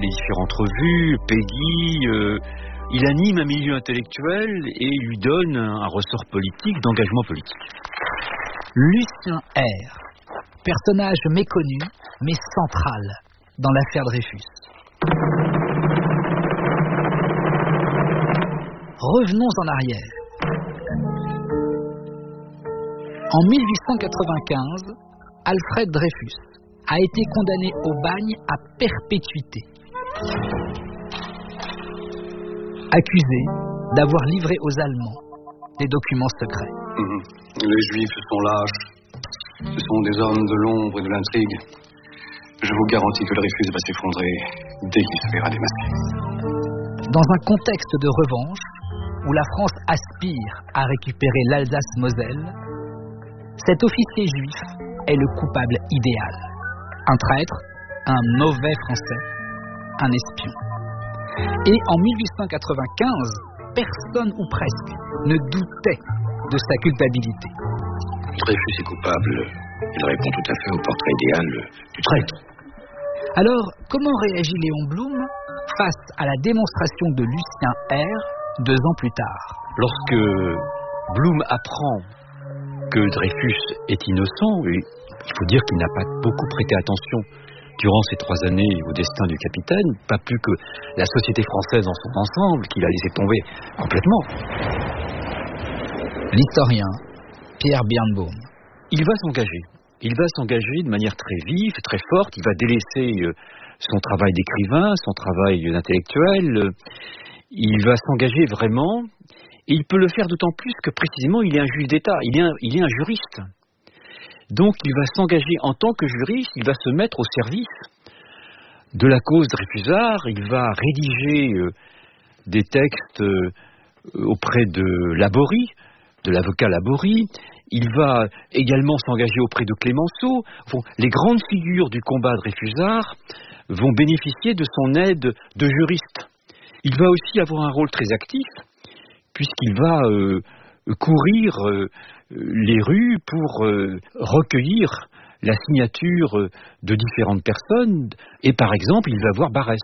les différentes revues, Peggy. Il anime un milieu intellectuel et lui donne un ressort politique, d'engagement politique. Lucien R. Personnage méconnu, mais central dans l'affaire Dreyfus. Revenons en arrière. En 1895, Alfred Dreyfus a été condamné au bagne à perpétuité. Accusé d'avoir livré aux Allemands des documents secrets. Les Juifs sont lâches. Ce sont des hommes de l'ombre et de l'intrigue. Je vous garantis que Dreyfus va s'effondrer dès qu'il se verra démasqué. Dans un contexte de revanche, où la France aspire à récupérer l'Alsace-Moselle, cet officier juif est le coupable idéal. Un traître, un mauvais Français, un espion. Et en 1895, personne ou presque ne doutait de sa culpabilité. Dreyfus est coupable. Il répond tout à fait au portrait idéal du traître. Alors, comment réagit Léon Blum face à la démonstration de Lucien R 2 ans plus tard? Lorsque Blum apprend que Dreyfus est innocent, et il faut dire qu'il n'a pas beaucoup prêté attention durant ces 3 années au destin du capitaine, pas plus que la société française dans son ensemble, qu'il a laissé tomber complètement. L'historien Pierre Birnbaum. Il va s'engager. Il va s'engager de manière très vive, très forte. Il va délaisser son travail d'écrivain, son travail d'intellectuel. Il va s'engager vraiment. Et il peut le faire d'autant plus que précisément il est un juge d'État. Il est un juriste. Donc il va s'engager en tant que juriste. Il va se mettre au service de la cause Dreyfusard. Il va rédiger des textes auprès de Laborie, de l'avocat Laborie. Il va également s'engager auprès de Clémenceau. Les grandes figures du combat Dreyfusard vont bénéficier de son aide de juriste. Il va aussi avoir un rôle très actif, puisqu'il va courir les rues pour recueillir la signature de différentes personnes. Et par exemple, il va voir Barrès.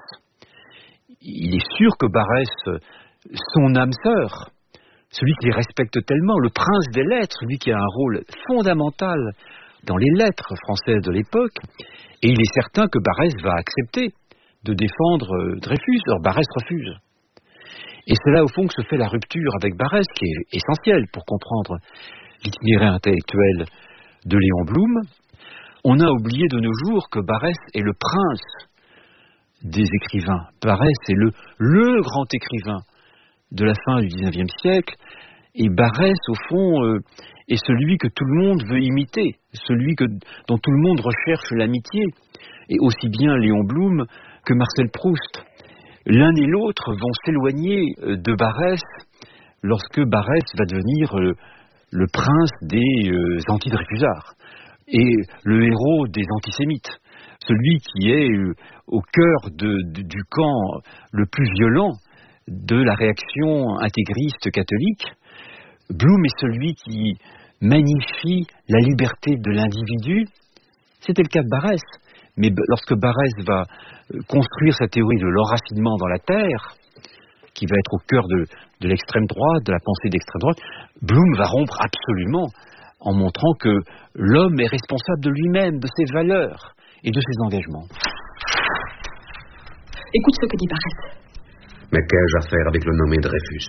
Il est sûr que Barrès, son âme sœur, celui qui les respecte tellement, le prince des lettres, lui qui a un rôle fondamental dans les lettres françaises de l'époque, et il est certain que Barrès va accepter de défendre Dreyfus. Alors Barrès refuse. Et c'est là au fond que se fait la rupture avec Barrès, qui est essentielle pour comprendre l'itinéraire intellectuel de Léon Blum. On a oublié de nos jours que Barrès est le prince des écrivains. Barrès est le grand écrivain de la fin du XIXe siècle, et Barrès, au fond, est celui que tout le monde veut imiter, celui dont tout le monde recherche l'amitié, et aussi bien Léon Blum que Marcel Proust. L'un et l'autre vont s'éloigner de Barrès lorsque Barrès va devenir le prince des anti-Dreyfusards et le héros des antisémites, celui qui est au cœur du camp le plus violent de la réaction intégriste catholique. Blum est celui qui magnifie la liberté de l'individu. C'était le cas de Barrès. Mais lorsque Barrès va construire sa théorie de l'enracinement dans la terre, qui va être au cœur de l'extrême droite, de la pensée d'extrême droite, Blum va rompre absolument en montrant que l'homme est responsable de lui-même, de ses valeurs et de ses engagements. Écoute ce que dit Barrès. Mais qu'ai-je à faire avec le nommé Dreyfus?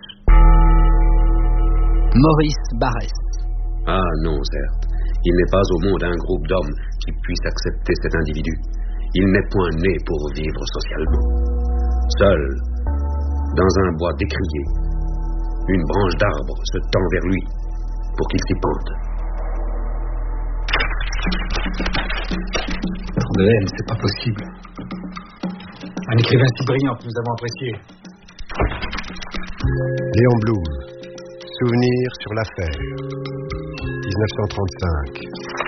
Maurice Barrès. Ah non, certes. Il n'est pas au monde un groupe d'hommes qui puisse accepter cet individu. Il n'est point né pour vivre socialement. Seul, dans un bois décrié, une branche d'arbre se tend vers lui pour qu'il s'y pende. Tant de haine, c'est pas possible. Un écrivain si brillant que nous avons apprécié. Léon Blum, Souvenir sur l'affaire, 1935.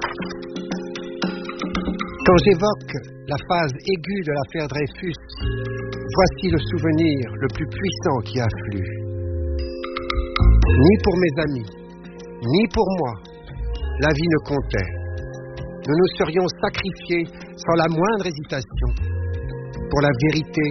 Quand j'évoque la phase aiguë de l'affaire Dreyfus, voici le souvenir le plus puissant qui afflue. Ni pour mes amis, ni pour moi, la vie ne comptait. Nous nous serions sacrifiés sans la moindre hésitation pour la vérité